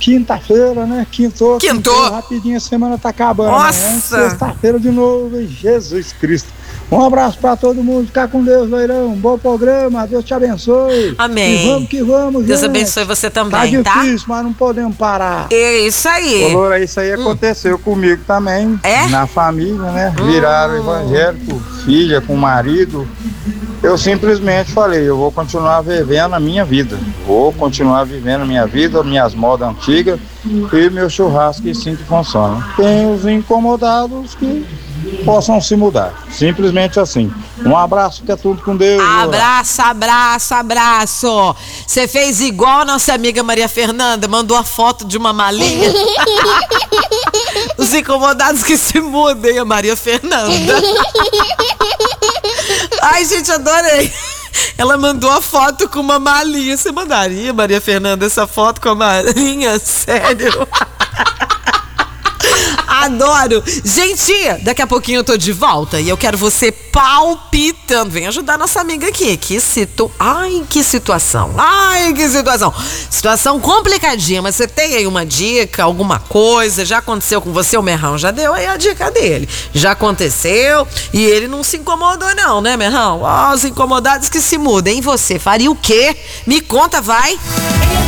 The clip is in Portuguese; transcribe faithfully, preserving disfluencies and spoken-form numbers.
quinta-feira, né? Quintou, Quintou. quintou, rapidinho, a semana tá acabando. Nossa. Né? Sexta-feira de novo, hein? Jesus Cristo. Um abraço pra todo mundo, ficar com Deus, Loirão. Bom programa, Deus te abençoe. Amém. E vamos que vamos, Deus gente. abençoe você também, tá? tá? difícil, mas não podemos parar. É isso aí. Ô, Loura, isso aí aconteceu hum. comigo também. É? Na família, né? Viraram hum. evangélico, filha com marido. Eu simplesmente falei, eu vou continuar vivendo a minha vida. Vou continuar vivendo a minha vida, minhas modas antigas e meu churrasco, e sim que funciona. Tem os incomodados que possam se mudar. Simplesmente assim. Um abraço, fica tudo com Deus. Abraço, abraço, abraço. Você fez igual a nossa amiga Maria Fernanda, mandou a foto de uma malinha. Os incomodados que se mudem, a Maria Fernanda. Ai, gente, adorei. Ela mandou a foto com uma malinha. Você mandaria, Maria Fernanda, essa foto com a malinha? Sério? Adoro. Gente, daqui a pouquinho eu tô de volta e eu quero você palpitando. Vem ajudar nossa amiga aqui. Que situ... Ai, que situação. Ai, que situação. Situação complicadinha, mas você tem aí uma dica, alguma coisa? Já aconteceu com você? O Merrão já deu aí a dica dele. Já aconteceu e ele não se incomodou não, né, Merrão? Ó, os incomodados que se mudem. E você faria o quê? Me conta, vai.